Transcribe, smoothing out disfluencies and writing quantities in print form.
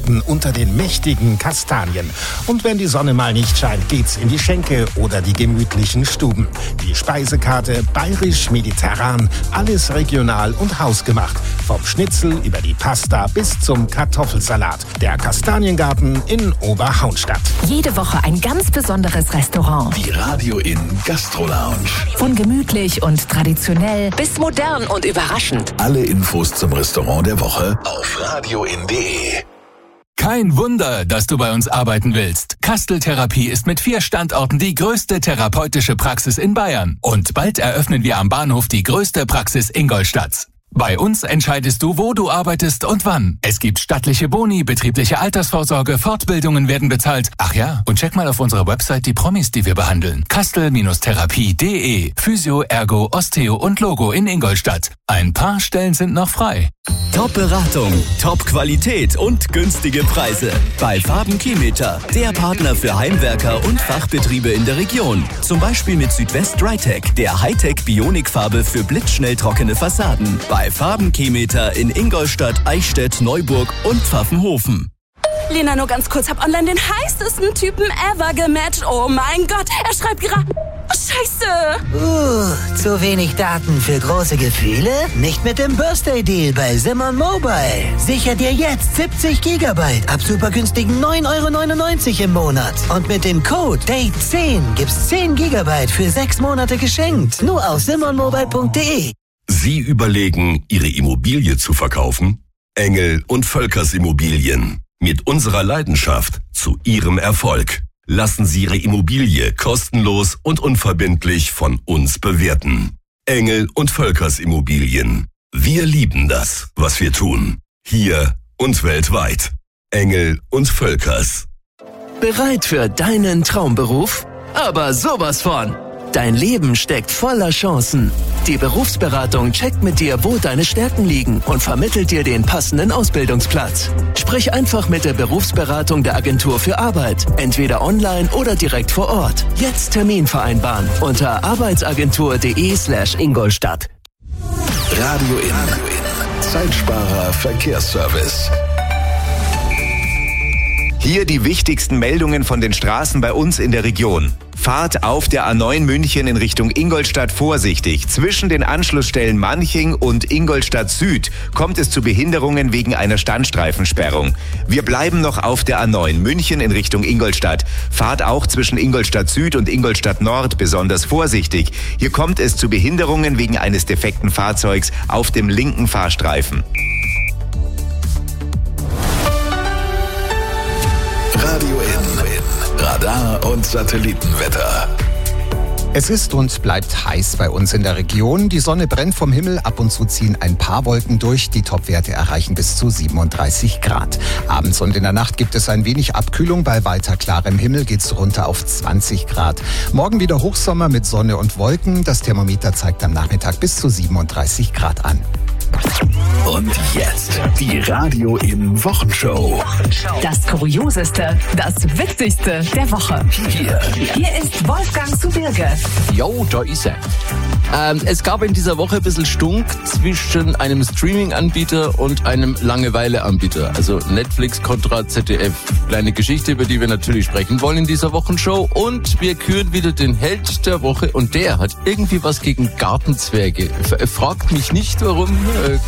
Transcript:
Garten unter den mächtigen Kastanien. Und wenn die Sonne mal nicht scheint, geht's in die Schenke oder die gemütlichen Stuben. Die Speisekarte bayerisch-mediterran, alles regional und hausgemacht. Vom Schnitzel über die Pasta bis zum Kartoffelsalat. Der Kastaniengarten in Oberhaunstadt. Jede Woche ein ganz besonderes Restaurant. Die Radio in Gastro Lounge. Von gemütlich und traditionell bis modern und überraschend. Alle Infos zum Restaurant der Woche auf radioin.de. Kein Wunder, dass du bei uns arbeiten willst. Kastel Therapie ist mit 4 Standorten die größte therapeutische Praxis in Bayern. Und bald eröffnen wir am Bahnhof die größte Praxis Ingolstadts. Bei uns entscheidest du, wo du arbeitest und wann. Es gibt stattliche Boni, betriebliche Altersvorsorge, Fortbildungen werden bezahlt. Ach ja, und check mal auf unserer Website die Promis, die wir behandeln. Kastel-therapie.de. Physio, Ergo, Osteo und Logo in Ingolstadt. Ein paar Stellen sind noch frei. Top-Beratung, Top-Qualität und günstige Preise. Bei Farben-Kilometer, der Partner für Heimwerker und Fachbetriebe in der Region. Zum Beispiel mit Südwest Drytech, der Hightech-Bionikfarbe für blitzschnell trockene Fassaden. Bei Farben-Kilometer in Ingolstadt, Eichstätt, Neuburg und Pfaffenhofen. Lena, nur ganz kurz, hab online den heißesten Typen ever gematcht. Oh mein Gott, er schreibt gerade... Oh, Scheiße! Zu wenig Daten für große Gefühle? Nicht mit dem Birthday-Deal bei Simon Mobile. Sicher dir jetzt 70 Gigabyte ab super günstigen 9,99 € im Monat. Und mit dem Code DATE10 gibt's 10 Gigabyte für 6 Monate geschenkt. Nur auf simonmobile.de. Sie überlegen, Ihre Immobilie zu verkaufen? Engel und Völkers Immobilien. Mit unserer Leidenschaft zu Ihrem Erfolg. Lassen Sie Ihre Immobilie kostenlos und unverbindlich von uns bewerten. Engel und Völkers Immobilien. Wir lieben das, was wir tun. Hier und weltweit. Engel und Völkers. Bereit für deinen Traumberuf? Aber sowas von! Dein Leben steckt voller Chancen. Die Berufsberatung checkt mit dir, wo deine Stärken liegen und vermittelt dir den passenden Ausbildungsplatz. Sprich einfach mit der Berufsberatung der Agentur für Arbeit. Entweder online oder direkt vor Ort. Jetzt Termin vereinbaren unter arbeitsagentur.de/Ingolstadt. Radio in. Zeitsparer Verkehrsservice. Hier die wichtigsten Meldungen von den Straßen bei uns in der Region. Fahrt auf der A9 München in Richtung Ingolstadt vorsichtig. Zwischen den Anschlussstellen Manching und Ingolstadt Süd kommt es zu Behinderungen wegen einer Standstreifensperrung. Wir bleiben noch auf der A9 München in Richtung Ingolstadt. Fahrt auch zwischen Ingolstadt Süd und Ingolstadt Nord besonders vorsichtig. Hier kommt es zu Behinderungen wegen eines defekten Fahrzeugs auf dem linken Fahrstreifen. Radio in. Radar- und Satellitenwetter. Es ist und bleibt heiß bei uns in der Region. Die Sonne brennt vom Himmel, ab und zu ziehen ein paar Wolken durch. Die Topwerte erreichen bis zu 37 Grad. Abends und in der Nacht gibt es ein wenig Abkühlung. Bei weiter klarem Himmel geht's runter auf 20 Grad. Morgen wieder Hochsommer mit Sonne und Wolken. Das Thermometer zeigt am Nachmittag bis zu 37 Grad an. Und jetzt die Radio in Wochenshow. Das Kurioseste, das Witzigste der Woche. Hier ist Wolfgang zu Birge. Jo, da ist er. Es gab in dieser Woche ein bisschen Stunk zwischen einem Streaming-Anbieter und einem Langeweile-Anbieter. Also Netflix kontra ZDF. Kleine Geschichte, über die wir natürlich sprechen wollen in dieser Wochenshow. Und wir küren wieder den Held der Woche. Und der hat irgendwie was gegen Gartenzwerge. Fragt mich nicht, warum.